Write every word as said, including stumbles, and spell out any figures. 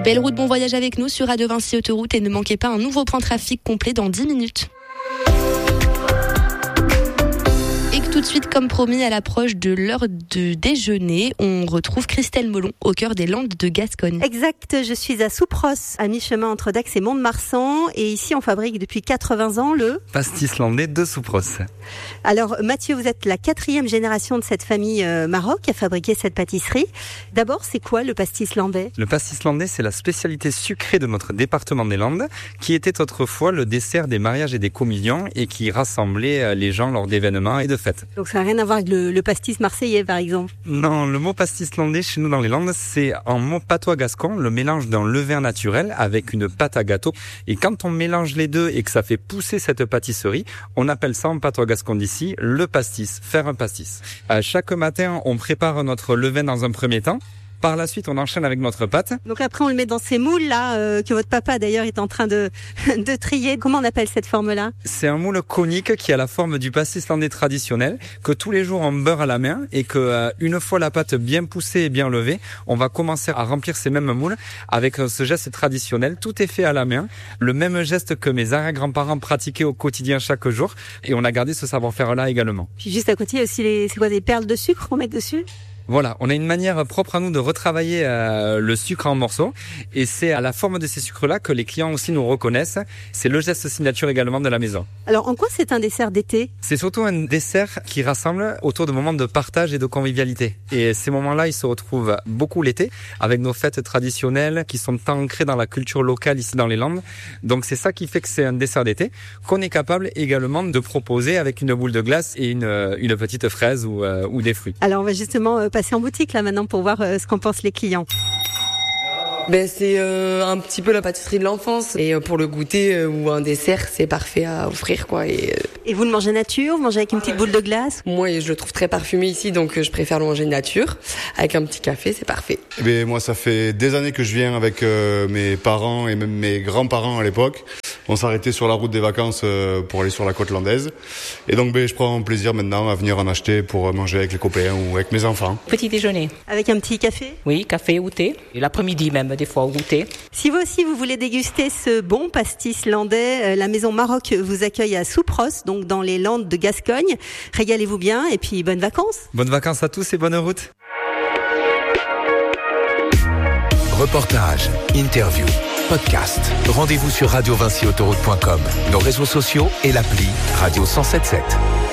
Belle route, bon voyage avec nous sur Radio Vinci Autoroute et ne manquez pas un nouveau point trafic complet dans dix minutes. Tout de suite, comme promis, à l'approche de l'heure de déjeuner, on retrouve Christelle Molon au cœur des Landes de Gascogne. Exact, je suis à Soupros, à mi-chemin entre Dax et Mont-de-Marsan. Et ici, on fabrique depuis quatre-vingts ans le pastis landais de Soupros. Alors, Mathieu, vous êtes la quatrième génération de cette famille euh, Maroc à fabriquer cette pâtisserie. D'abord, c'est quoi le pastis landais ? Le pastis landais, c'est la spécialité sucrée de notre département des Landes, qui était autrefois le dessert des mariages et des communions et qui rassemblait les gens lors d'événements et de fêtes. Donc ça n'a rien à voir avec le, le pastis marseillais, par exemple. Non, le mot pastis landais chez nous dans les Landes, c'est un mot patois gascon, le mélange d'un levain naturel avec une pâte à gâteau. Et quand on mélange les deux et que ça fait pousser cette pâtisserie, on appelle ça en patois gascon d'ici le pastis, faire un pastis. Euh, chaque matin, on prépare notre levain dans un premier temps. Par la suite, on enchaîne avec notre pâte. Donc après, on le met dans ces moules là euh, que votre papa d'ailleurs est en train de de trier. Comment on appelle cette forme-là ? C'est un moule conique qui a la forme du pastis landais traditionnel que tous les jours on beurre à la main et que euh, une fois la pâte bien poussée et bien levée, on va commencer à remplir ces mêmes moules avec euh, ce geste traditionnel. Tout est fait à la main, le même geste que mes arrière-grands-parents pratiquaient au quotidien chaque jour et on a gardé ce savoir-faire-là également. Puis juste à côté, il y a aussi les c'est quoi des perles de sucre qu'on met dessus ? Voilà, on a une manière propre à nous de retravailler euh, le sucre en morceaux et c'est à la forme de ces sucres-là que les clients aussi nous reconnaissent. C'est le geste signature également de la maison. Alors en quoi c'est un dessert d'été ? C'est surtout un dessert qui rassemble autour de moments de partage et de convivialité. Et ces moments-là, ils se retrouvent beaucoup l'été avec nos fêtes traditionnelles qui sont ancrées dans la culture locale ici dans les Landes. Donc c'est ça qui fait que c'est un dessert d'été qu'on est capable également de proposer avec une boule de glace et une, une petite fraise ou, euh, ou des fruits. Alors on va justement euh, passer en boutique là maintenant pour voir euh, ce qu'en pensent les clients. Ben c'est euh, un petit peu la pâtisserie de l'enfance et euh, pour le goûter euh, ou un dessert, c'est parfait à offrir quoi. Et, euh, et vous le mangez nature, vous mangez avec une petite boule de glace ? Moi, je le trouve très parfumé ici, donc euh, je préfère le manger nature avec un petit café, c'est parfait. Eh bien, moi, ça fait des années que je viens avec euh, mes parents et même mes grands-parents à l'époque. On s'arrêtait sur la route des vacances euh, pour aller sur la côte landaise. Et donc, ben, je prends plaisir maintenant à venir en acheter pour manger avec les copains ou avec mes enfants. Petit déjeuner. Avec un petit café ? Oui, café ou thé. Et l'après-midi même, des fois, au goûter. Si vous aussi, vous voulez déguster ce bon pastis landais, euh, la Maison Maroc vous accueille à Soupros, donc dans les Landes de Gascogne. Régalez-vous bien et puis bonnes vacances. Bonnes vacances à tous et bonne route. Reportage, interview, podcast. Rendez-vous sur radio vinci autoroute point com, nos réseaux sociaux et l'appli Radio cent soixante-dix-sept.